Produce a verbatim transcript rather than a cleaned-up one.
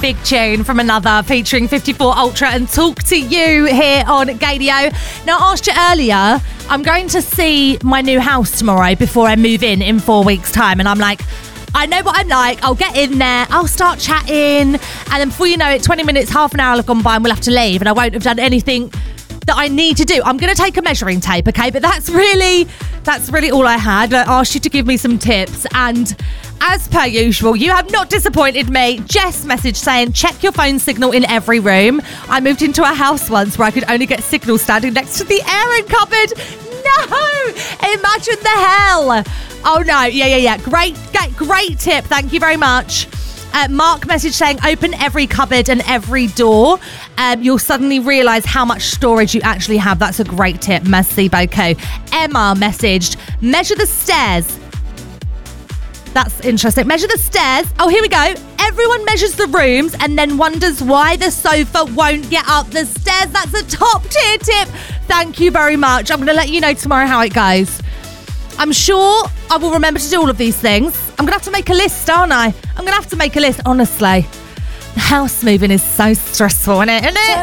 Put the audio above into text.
big tune from Another featuring fifty-four Ultra and Talk to You here on Gadio. Now, I asked you earlier, I'm going to see my new house tomorrow before I move in in four weeks' time. And I'm like, I know what I'm like. I'll get in there. I'll start chatting. And then before you know it, twenty minutes, half an hour will have gone by and we'll have to leave. And I won't have done anything that I need to do. I'm going to take a measuring tape, okay? But that's really, that's really all I had. I asked you to give me some tips. And as per usual, you have not disappointed me. Jess messaged saying, check your phone signal in every room. I moved into a house once where I could only get signal standing next to the airing cupboard. No! Imagine the hell. Oh, no. Yeah, yeah, yeah. Great, great, great tip. Thank you very much. Uh, Mark message saying, open every cupboard and every door. Um, you'll suddenly realise how much storage you actually have. That's a great tip. Merci beaucoup. Emma messaged, measure the stairs. That's interesting. Measure the stairs. Oh, here we go. Everyone measures the rooms and then wonders why the sofa won't get up the stairs. That's a top tier tip. Thank you very much. I'm going to let you know tomorrow how it goes. I'm sure I will remember to do all of these things. I'm going to have to make a list, aren't I? I'm going to have to make a list, honestly. House moving is so stressful, isn't it? Isn't it?